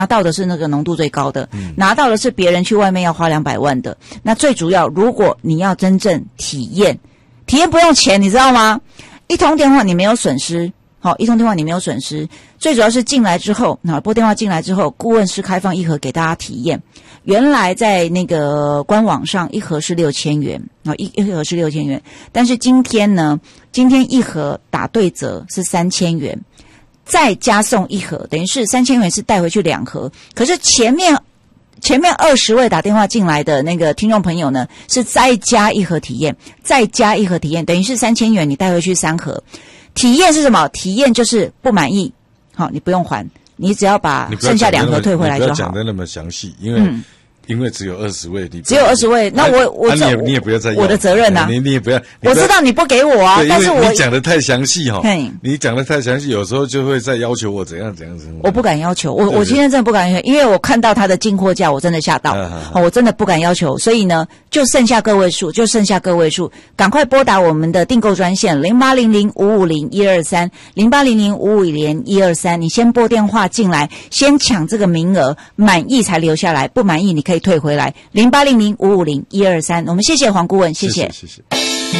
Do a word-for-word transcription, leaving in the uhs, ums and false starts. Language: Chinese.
拿到的是那个浓度最高的，嗯、拿到的是别人去外面要花两百万的。那最主要，如果你要真正体验，体验不用钱，你知道吗？一通电话你没有损失，好，一通电话你没有损失。最主要是进来之后，那拨电话进来之后，顾问是开放一盒给大家体验。原来在那个官网上一盒是六千元，啊，一一盒是六千元，但是今天呢，今天一盒打对折是三千元。再加送一盒，等于是三千元是带回去两盒。可是前面前面二十位打电话进来的那个听众朋友呢，是再加一盒体验，再加一盒体验，等于是三千元你带回去三盒。体验是什么？体验就是不满意，好，你不用还，你只要把剩下两盒退回来就好。 你不要讲的那么详细，因为、嗯。因为只有二十位， 只有二十位，那我我、 啊、你也你也不要再我的责任呐、啊， 你你也不要， 我知道你不给我啊，但是我你讲的太详细哈，你讲的太详细，有时候就会再要求我怎样怎样怎样。 我不敢要求，我我今天真的不敢要求，因为我看到他的进货价，我真的吓到，啊、我真的不敢要求，所以呢，就剩下个位数，就剩下个位数，赶快拨打我们的订购专线零八零零五五零一二三零八零零五五零一二三，你先拨电话进来，先抢这个名额，满意才留下来，不满意你可以退回来。零八零零五五零一二三，我们谢谢黄顾问，谢谢， 谢谢。谢谢